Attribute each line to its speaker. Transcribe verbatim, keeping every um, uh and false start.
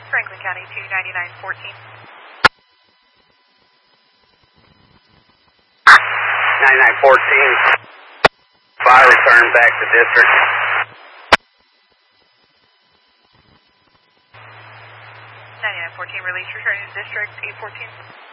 Speaker 1: Franklin County two ninety-nine fourteen.
Speaker 2: ninety-nine fourteen. Fire return back to district.
Speaker 1: ninety-nine fourteen, release returning to district eight fourteen.